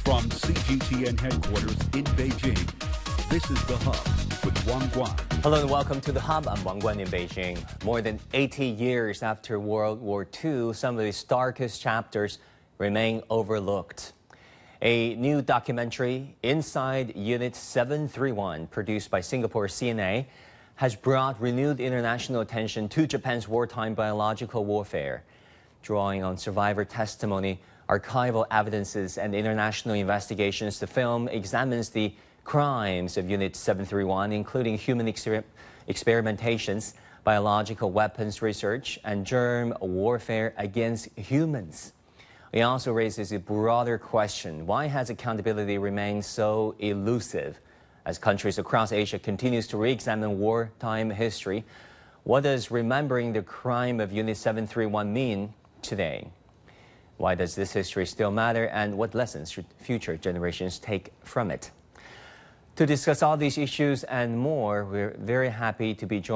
From CGTN headquarters in Beijing, this is The Hub with Wang Guan. Hello and welcome to The Hub. I'm Wang Guan in Beijing. More than 80 years after World War II, some of the darkest chapters remain overlooked. A new documentary, Inside Unit 731, produced by Singapore CNA, has brought renewed international attention to Japan's wartime biological warfare. Drawing on survivor testimony, archival evidences, and international investigations, the film examines the crimes of Unit 731, including human experimentations, biological weapons research, and germ warfare against humans. It also raises a broader question: why has accountability remained so elusive? As countries across Asia continues to re-examine wartime history, what does remembering the crime of Unit 731 mean today? Why does this history still matter, and what lessons should future generations take from it? To discuss all these issues and more, we're very happy to be joined